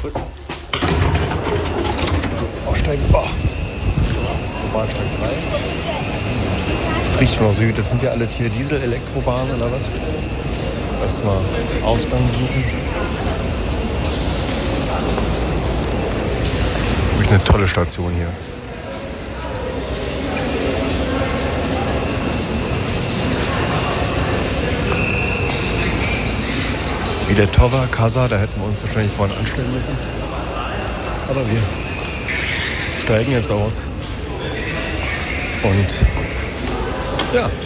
drücken. So, aussteigen. Oh. Das ist Bahnsteig 3. Richtung Süd. Jetzt sind ja alle hier Diesel-Elektrobahnen oder was? Erstmal Ausgang suchen. Wirklich eine tolle Station hier. Wie der Tower, Casa, da hätten wir uns wahrscheinlich vorhin anstellen müssen. Aber wir steigen jetzt aus. Und ja,